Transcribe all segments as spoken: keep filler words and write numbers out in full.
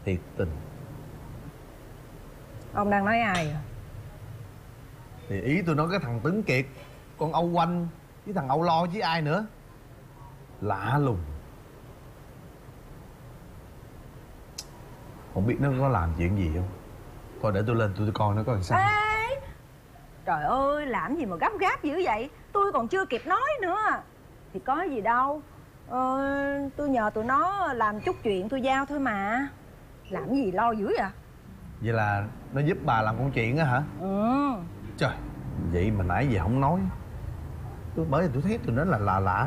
thiệt tình. Ông đang nói ai à? Thì ý tôi nói cái thằng Tuấn Kiệt, con Âu Quanh với thằng Âu Lo với ai nữa. Lạ lùng. Không biết nó có làm chuyện gì không. Thôi để tôi lên tôi coi nó có làm sao. Ê! Trời ơi, làm gì mà gấp gáp dữ vậy? Tôi còn chưa kịp nói nữa. Thì có gì đâu. ờ, Tôi nhờ tụi nó làm chút chuyện tôi giao thôi mà. Làm gì lo dữ vậy? Vậy là nó giúp bà làm công chuyện á hả? Ừ. Trời, vậy mà nãy giờ không nói. Tôi bởi vì tôi thấy tụi nó là lạ lạ.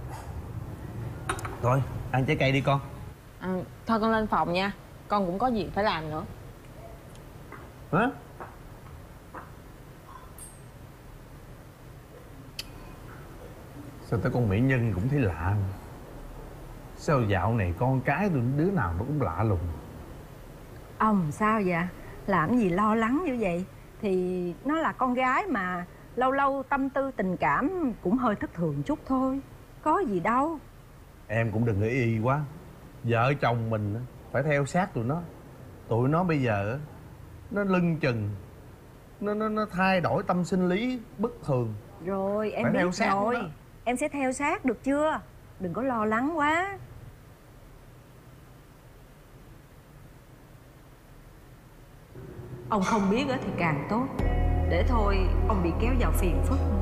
Thôi, ăn trái cây đi con. À, thôi con lên phòng nha. Con cũng có việc phải làm nữa. Hả? Sao tới con mỹ nhân cũng thấy lạ. Sao dạo này con cái tôi đứa nào nó cũng lạ lùng. Ông sao vậy? Làm gì lo lắng như vậy? Thì nó là con gái mà. Lâu lâu tâm tư tình cảm cũng hơi thất thường chút thôi. Có gì đâu. Em cũng đừng nghĩ y quá. Vợ chồng mình phải theo sát tụi nó. Tụi nó bây giờ nó lưng chừng, Nó nó nó thay đổi tâm sinh lý bất thường. Rồi em phải theo biết sát rồi. nó. Em sẽ theo sát được chưa? Đừng có lo lắng quá. Ông không biết thì càng tốt. Để thôi ông bị kéo vào phiền phức.